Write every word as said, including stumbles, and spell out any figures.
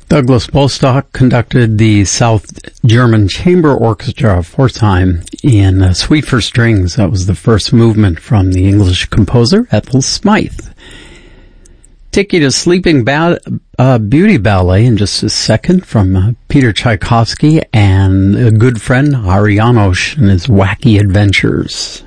Douglas Bostock conducted the South German Chamber Orchestra Pforzheim in uh, Suite for Strings. That was the first movement from the English composer Ethel Smythe. Take you to Sleeping ba- uh, Beauty Ballet in just a second from uh, Peter Tchaikovsky and a good friend Hari Janos and his wacky adventures.